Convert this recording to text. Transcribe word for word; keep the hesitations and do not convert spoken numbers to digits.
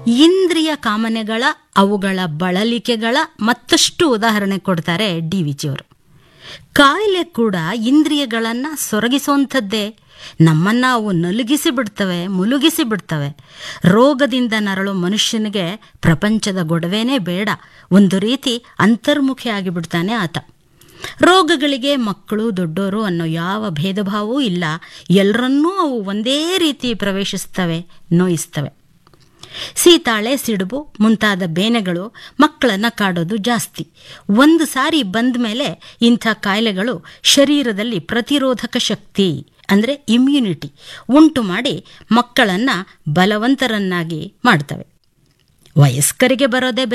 ಇಂದ್ರಿಯ ಕಾಮನೆಗಳ ಅವುಗಳ ಬಳಲಿಕೆಗಳ ಮತ್ತಷ್ಟು ಉದಾಹರಣೆ ಕೊಡ್ತಾರೆ ಡಿ ವಿಜಿಯವರು. ಕಾಯಿಲೆ ಕೂಡ ಇಂದ್ರಿಯಗಳನ್ನು ಸೊರಗಿಸುವಂಥದ್ದೇ. ನಮ್ಮನ್ನು ಅವು ನಲುಗಿಸಿ ಬಿಡ್ತವೆ, ಮುಲುಗಿಸಿ ಬಿಡ್ತವೆ. ರೋಗದಿಂದ ನರಳೋ ಮನುಷ್ಯನಿಗೆ ಪ್ರಪಂಚದ ಗೊಡವೆನೇ ಬೇಡ, ಒಂದು ರೀತಿ ಅಂತರ್ಮುಖಿ ಆಗಿಬಿಡ್ತಾನೆ ಆತ. ರೋಗಗಳಿಗೆ ಮಕ್ಕಳು ದೊಡ್ಡೋರು ಅನ್ನೋ ಯಾವ ಭೇದ ಭಾವವೂ ಇಲ್ಲ, ಎಲ್ಲರನ್ನೂ ಅವು ಒಂದೇ ರೀತಿ ಪ್ರವೇಶಿಸ್ತವೆ, ನೋಯಿಸ್ತವೆ. ಸೀತಾಳೆ, ಸಿಡುಬು ಮುಂತಾದ ಬೇನೆಗಳು ಮಕ್ಕಳನ್ನು ಕಾಡೋದು ಜಾಸ್ತಿ. ಒಂದು ಸಾರಿ ಬಂದ ಮೇಲೆ ಇಂಥ ಕಾಯಿಲೆಗಳು ಶರೀರದಲ್ಲಿ ಪ್ರತಿರೋಧಕ ಶಕ್ತಿ ಅಂದರೆ ಇಮ್ಯುನಿಟಿ ಉಂಟು ಮಾಡಿ ಮಕ್ಕಳನ್ನು ಬಲವಂತರನ್ನಾಗಿ ಮಾಡ್ತವೆ. ವಯಸ್ಕರಿಗೆ ಬರೋದೇ